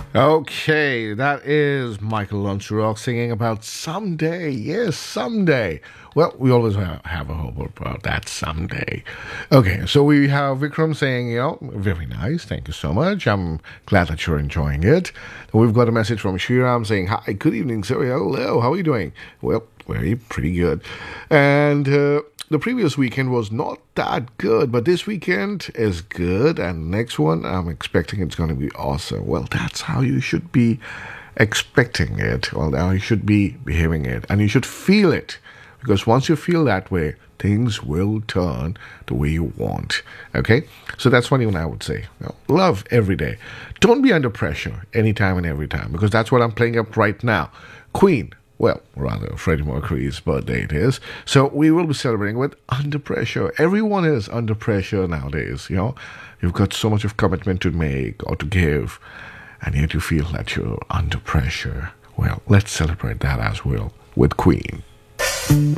Okay, that is Michael Lonsurok singing about someday. Yes, someday. Well, we always have a hope about that someday. Okay, so we have Vikram saying, very nice. Thank you so much. I'm glad that you're enjoying it. We've got a message from Shriram saying, hi, good evening, sir. Hello, how are you doing? Well, pretty good. And the previous weekend was not that good, but this weekend is good, and next one I'm expecting it's going to be awesome. Well, that's how you should be expecting it. Well, now you should be behaving it, and you should feel it, because once you feel that way, things will turn the way you want. Okay, so that's one thing I would say. Love every day. Don't be under pressure anytime and every time, because that's what I'm playing up right now. Queen. Well, rather, Freddie Mercury's birthday it is. So we will be celebrating with Under Pressure. Everyone is under pressure nowadays, You've got so much of commitment to make or to give, and yet you feel that you're under pressure. Well, let's celebrate that as well with Queen.